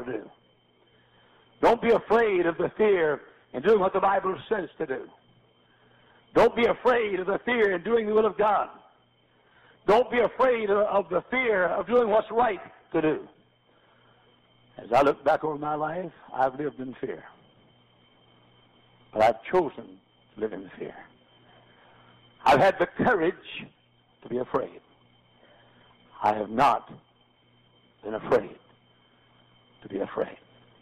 to do. Don't be afraid of the fear in doing what the Bible says to do. Don't be afraid of the fear in doing the will of God. Don't be afraid of the fear of doing what's right to do. As I look back over my life, I've lived in fear. But I've chosen to live in fear. I've had the courage to be afraid. I have not been afraid to be afraid.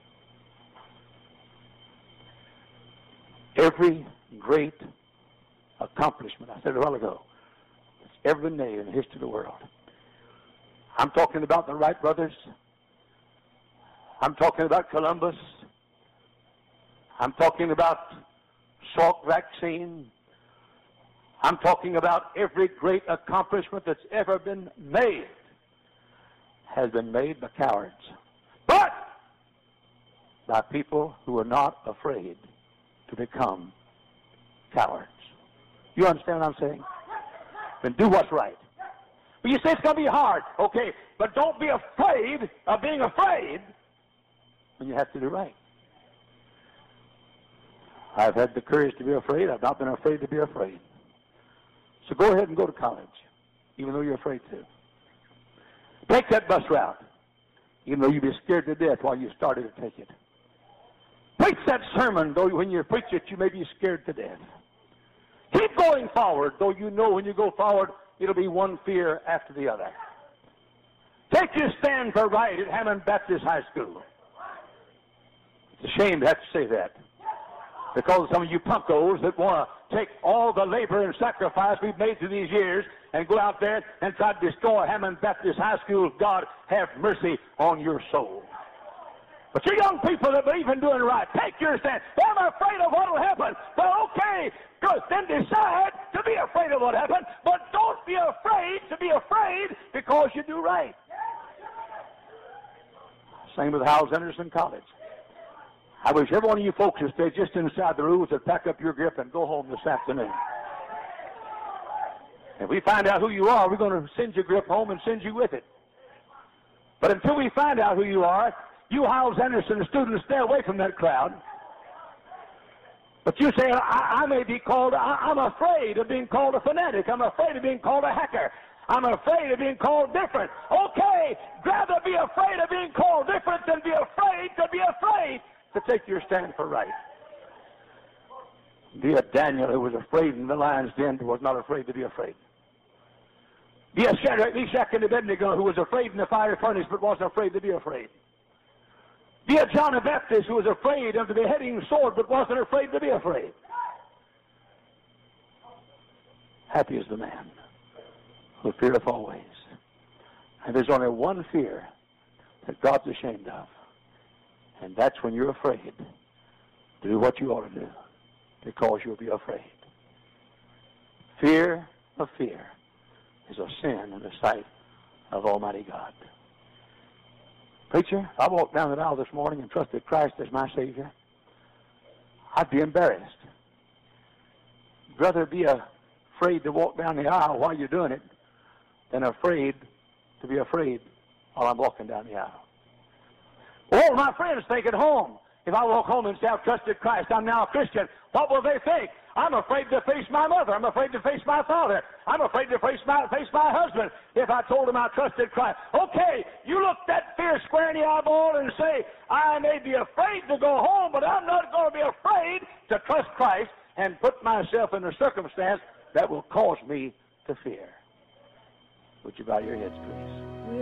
Every great accomplishment, I said it a while ago, that's ever been made in the history of the world. I'm talking about the Wright brothers. I'm talking about Columbus. I'm talking about Salk vaccine. I'm talking about every great accomplishment that's ever been made has been made by cowards. But by people who are not afraid to become cowards. You understand what I'm saying? Then do what's right. But you say it's going to be hard. Okay, but don't be afraid of being afraid when you have to do right. I've had the courage to be afraid. I've not been afraid to be afraid. So go ahead and go to college, even though you're afraid to. Take that bus route, even though you'd be scared to death while you started to take it. Preach that sermon, though when you preach it, you may be scared to death. Keep going forward, though you know when you go forward, it'll be one fear after the other. Take your stand for right at Hammond Baptist High School. It's a shame to have to say that, because some of you punkos that want to take all the labor and sacrifice we've made through these years and go out there and try to destroy Hammond Baptist High School, God have mercy on your soul. But you young people that believe in doing right, take your stand. I'm afraid of what will happen. Well, okay, good. Then decide to be afraid of what happened, but don't be afraid to be afraid because you do right. Same with Howells Anderson College. I wish every one of you folks would stay just inside the rules and pack up your grip and go home this afternoon. If we find out who you are, we're going to send your grip home and send you with it. But until we find out who you are, you Howells Anderson students, stay away from that crowd. But you say, I may be called, I'm afraid of being called a fanatic. I'm afraid of being called a hacker. I'm afraid of being called different. Okay, rather be afraid of being called different than be afraid to take your stand for right. Be a Daniel who was afraid in the lion's den but was not afraid to be afraid. Be a Shadrach, Meshach, and Abednego who was afraid in the fire furnace but wasn't afraid to be afraid. Be a John the Baptist who was afraid of the beheading sword but wasn't afraid to be afraid. Happy is the man who feareth always. And there's only one fear that God's ashamed of. And that's when you're afraid to do what you ought to do, because you'll be afraid. Fear of fear is a sin in the sight of Almighty God. Preacher, if I walked down the aisle this morning and trusted Christ as my Savior, I'd be embarrassed. I'd rather be afraid to walk down the aisle while you're doing it than afraid to be afraid while I'm walking down the aisle. All my friends think at home, if I walk home and say I've trusted Christ, I'm now a Christian, what will they think? I'm afraid to face my mother. I'm afraid to face my father. I'm afraid to face my husband if I told them I trusted Christ. Okay, you look that fear square in the eyeball and say, I may be afraid to go home, but I'm not going to be afraid to trust Christ and put myself in a circumstance that will cause me to fear. Would you bow your heads, please?